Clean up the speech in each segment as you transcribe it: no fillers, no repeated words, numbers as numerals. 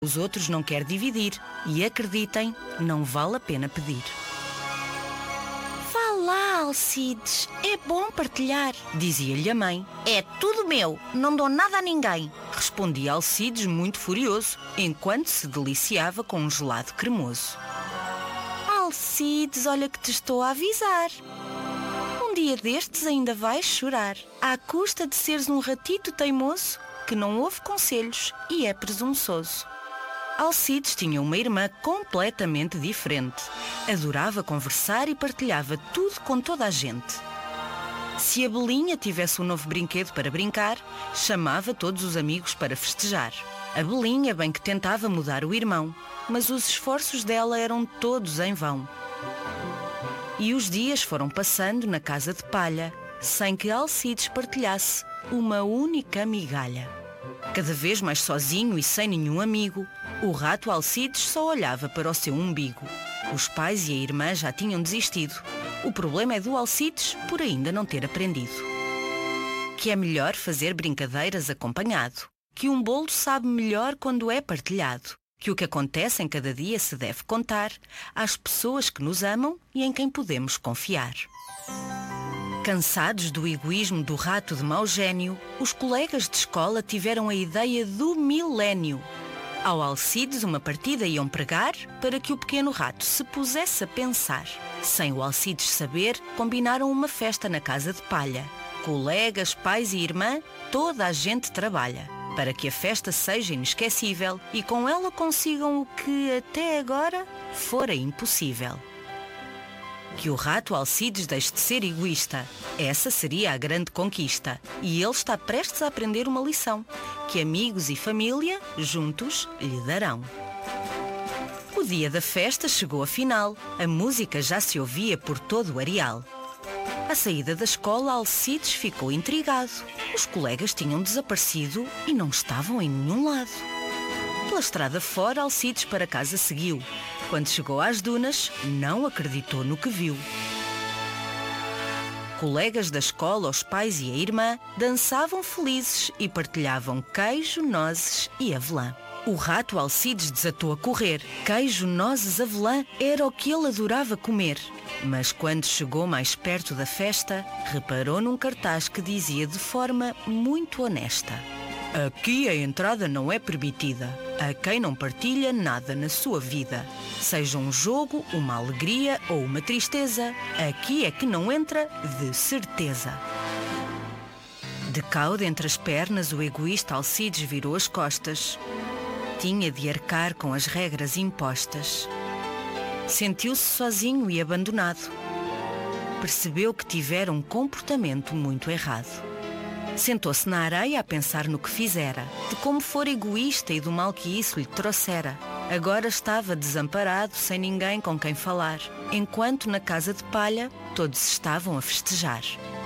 Os outros não quer dividir e, acreditem, não vale a pena pedir. Vá lá, Alcides, é bom partilhar, dizia-lhe a mãe. É tudo meu, não dou nada a ninguém, respondia Alcides muito furioso, enquanto se deliciava com um gelado cremoso. Alcides, olha que te estou a avisar. Um dia destes ainda vais chorar, à custa de seres um ratito teimoso que não ouve conselhos e é presunçoso. Alcides tinha uma irmã completamente diferente. Adorava conversar e partilhava tudo com toda a gente. Se a Belinha tivesse um novo brinquedo para brincar, chamava todos os amigos para festejar. A Belinha bem que tentava mudar o irmão, mas os esforços dela eram todos em vão. E os dias foram passando na casa de palha, sem que Alcides partilhasse uma única migalha. Cada vez mais sozinho e sem nenhum amigo, o rato Alcides só olhava para o seu umbigo. Os pais e a irmã já tinham desistido. O problema é do Alcides por ainda não ter aprendido que é melhor fazer brincadeiras acompanhado, que um bolo sabe melhor quando é partilhado, que o que acontece em cada dia se deve contar às pessoas que nos amam e em quem podemos confiar. Cansados do egoísmo do rato de mau gênio, os colegas de escola tiveram a ideia do milénio. Ao Alcides uma partida iam pregar para que o pequeno rato se pusesse a pensar. Sem o Alcides saber, combinaram uma festa na casa de palha. Colegas, pais e irmã, toda a gente trabalha para que a festa seja inesquecível e com ela consigam o que até agora fora impossível. Que o rato Alcides deixe de ser egoísta. Essa seria a grande conquista. E ele está prestes a aprender uma lição, que amigos e família, juntos, lhe darão. O dia da festa chegou afinal. A música já se ouvia por todo o areal. À saída da escola, Alcides ficou intrigado. Os colegas tinham desaparecido e não estavam em nenhum lado. Pela estrada fora, Alcides para casa seguiu. Quando chegou às dunas, não acreditou no que viu. Colegas da escola, os pais e a irmã dançavam felizes e partilhavam queijo, nozes e avelã. O rato Alcides desatou a correr. Queijo, nozes, avelã era o que ele adorava comer. Mas quando chegou mais perto da festa, reparou num cartaz que dizia de forma muito honesta: aqui a entrada não é permitida a quem não partilha nada na sua vida. Seja um jogo, uma alegria ou uma tristeza, aqui é que não entra de certeza. De cauda entre as pernas, o egoísta Alcides virou as costas. Tinha de arcar com as regras impostas. Sentiu-se sozinho e abandonado. Percebeu que tivera um comportamento muito errado. Sentou-se na areia a pensar no que fizera, de como fora egoísta e do mal que isso lhe trouxera. Agora estava desamparado, sem ninguém com quem falar, enquanto na casa de palha todos estavam a festejar.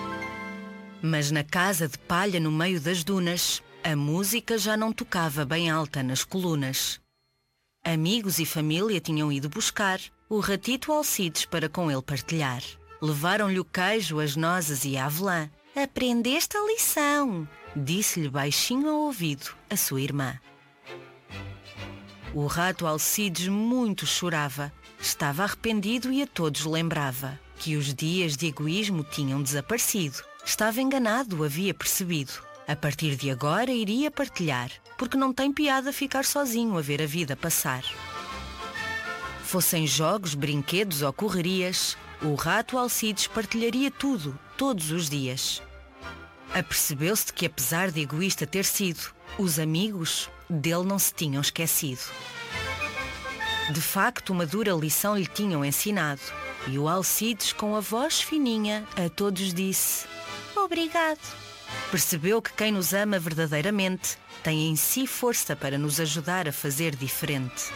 Mas na casa de palha, no meio das dunas, a música já não tocava bem alta nas colunas. Amigos e família tinham ido buscar o ratito Alcides para com ele partilhar. Levaram-lhe o queijo, as nozes e a avelã. Aprendeste a lição, disse-lhe baixinho ao ouvido a sua irmã. O rato Alcides muito chorava. Estava arrependido e a todos lembrava que os dias de egoísmo tinham desaparecido. Estava enganado, havia percebido. A partir de agora iria partilhar, porque não tem piada ficar sozinho a ver a vida passar. Fossem jogos, brinquedos ou correrias, o rato Alcides partilharia tudo, todos os dias. Apercebeu-se de que, apesar de egoísta ter sido, os amigos dele não se tinham esquecido. De facto, uma dura lição lhe tinham ensinado, e o Alcides, com a voz fininha, a todos disse: obrigado. Percebeu que quem nos ama verdadeiramente tem em si força para nos ajudar a fazer diferente.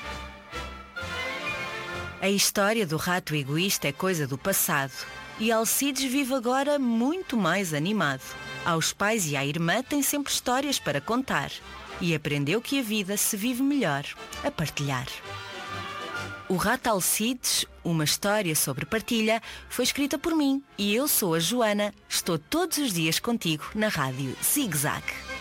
A história do rato egoísta é coisa do passado e Alcides vive agora muito mais animado. Aos pais e à irmã tem sempre histórias para contar e aprendeu que a vida se vive melhor a partilhar. O Rato Alcides, uma história sobre partilha, foi escrita por mim e eu sou a Joana. Estou todos os dias contigo na Rádio Zig Zag.